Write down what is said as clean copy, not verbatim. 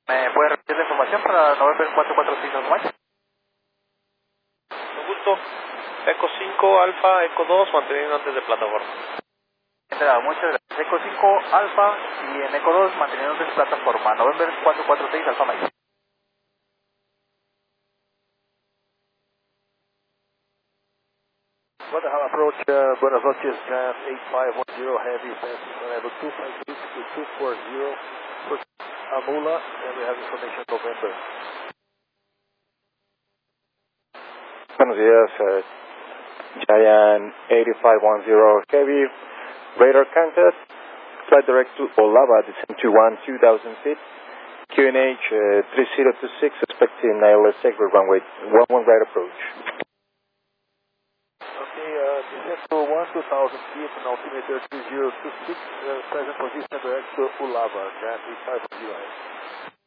¿Me puede repetir la información para November 446 Alfa Mike? Con gusto. Eco 5, Alfa, Eco 2, manteniendo antes de plataforma. Muchas gracias. Eco 5 Alfa y en Eco 2 manteniendo antes de plataforma. November 446 Alfa Mike. Guadalajara approach, buenas noches, Jan 8510, heavy, passing level 256 to 240, for Amula, and we have information November. Buenos días, Giant 8510 Heavy, radar contact, flight direct to Olava, descent to 2000 feet, QNH 3026, expecting ILS exit runway 11 right approach. Okay, descent to 1000 feet, and altimeter 3026, present position direct to Ulava, Jan 8510.